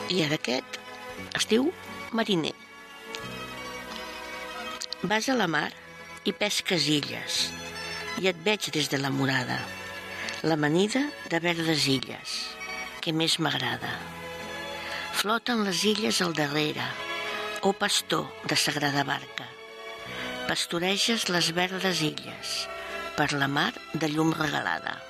I ara aquest es diu mariner. Vas a la mar i pesques illes, i et veig des de la morada, l'amanida de verdes illes, que més m'agrada. Floten les illes al darrere, oh pastor de sagrada barca. Pastoreges les verdes illes per la mar de llum regalada.